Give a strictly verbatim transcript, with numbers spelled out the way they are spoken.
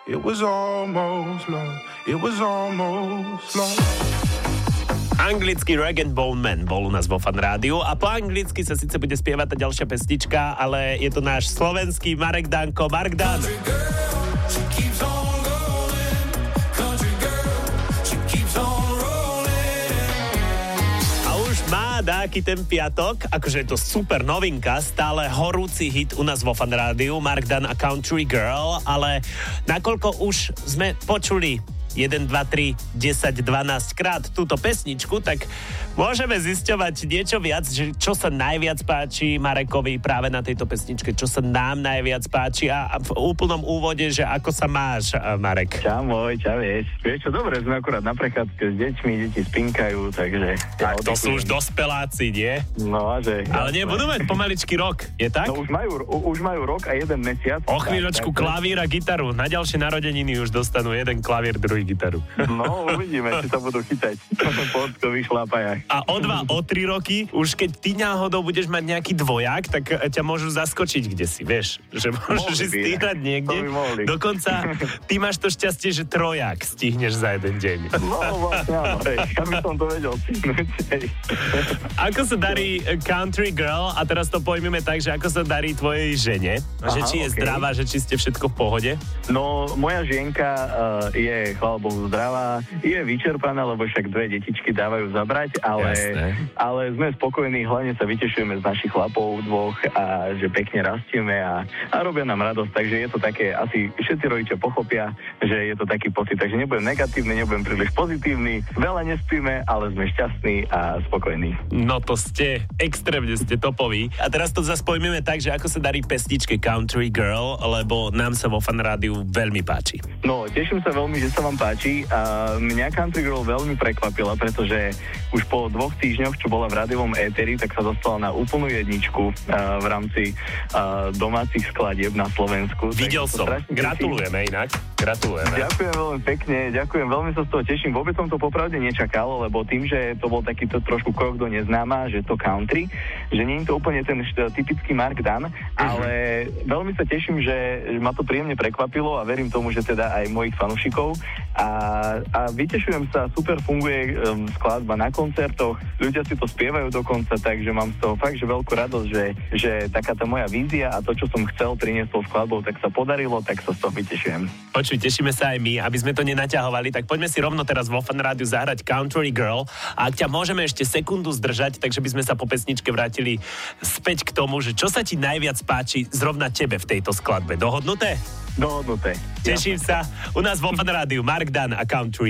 It was almost love. It was almost love. Anglický Rag and Bone Man bol u nás vo Fan Rádiu a po anglicky sa síce bude spievať tá ďalšia pesnička, ale je to náš slovenský Marek Danko. Mark Dan. A už má dáky ten piatok, akože je to super novinka, stále horúci hit u nás vo Fan Rádiu, Mark Dan a Country Girl, ale nakoľko už sme počuli jeden, dva, tri, desať, dvanásť krát túto pesničku, tak môžeme zisťovať niečo viac, že čo sa najviac páči Marekovi práve na tejto pesničke, čo sa nám najviac páči a v úplnom úvode, že ako sa máš, Marek? Čau môj, čau vieš. Vieš čo, dobre, sme akurát na prechádzke s deťmi, deti spinkajú, takže... Tak to sú už dospeláci, nie? No a že... Ale nie, budú mať pomaličky rok, je tak? No už majú, už majú rok a jeden mesiac. O chvíľočku klavír a gitaru. Na ďalšie narodeniny už dostanú jeden klavír, druhý gitaru. No, uvidíme, či sa budú chytať po ockových šlápajach. A o dva, o tri roky, už keď ty náhodou budeš mať nejaký dvojak, tak ťa môžu zaskočiť kde si, vieš? Že môžeš stíhať niekde. Dokonca ty máš to šťastie, že trojak stihneš za jeden deň. No, vlastne áno, hej, ja by som to vedel stihnúť. Ako sa darí Country Girl, a teraz to pojmeme tak, že ako sa darí tvojej žene? Aha, že či je okay. zdravá, že či ste všetko v pohode? No, moja žienka uh, je, chvála Bohu, zdravá, je vyčerpaná, lebo však dve detičky dávajú zabrať, ale, ale sme spokojní, hlavne sa vytešujeme z našich chlapov dvoch a že pekne rastieme a, a robia nám radosť, takže je to také, asi všetci rodičia pochopia, že je to taký pocit, takže nebudem negatívny, nebudem príliš pozitívny, veľa nespíme, ale sme šťastní a spokojní. No to ste, extrémne ste topoví. A teraz to zase pojmeme tak, že ako sa darí pesničke Country Girl, lebo nám sa vo Fan Rádiu veľmi páči. No, teším sa veľmi, že sa vám páči. A mňa Country Girl veľmi prekvapila, pretože už po dvoch týždňoch, čo bola v rádiovom éteri, tak sa dostala na úplnú jedničku v rámci domácich skladieb na Slovensku. Videl som. Gratulujeme inak. Gratulujeme. Ďakujem veľmi pekne, ďakujem, veľmi sa z toho teším. Vôbec som to popravde nečakal, lebo tým, že to bol takýto trošku krok do neznáma, že to country, že nie je to úplne ten št- typický Mark Dan, uh-huh. ale veľmi sa teším, že ma to príjemne prekvapilo a verím tomu, že teda aj mojich fanúšikov. A, a vytešujem sa, super funguje um, skladba na koncertoch, ľudia si to spievajú dokonca, takže mám z toho fakt, že veľkú radosť, že, že taká tá moja vízia a to, čo som chcel priniesť tou skladbou, tak sa podarilo, tak sa z toho vytešujem. Počuj, tešíme sa aj my, aby sme to nenaťahovali, tak poďme si rovno teraz vo Fan Rádiu zahrať Country Girl a ak ťa môžeme ešte sekundu zdržať, takže by sme sa po pesničke vrátili späť k tomu, že čo sa ti najviac páči zrovna tebe v tejto skladbe. Dohodnuté? Dohodnuté. Teším sa. U nás vo Fan Rádiu Mark Dan a Country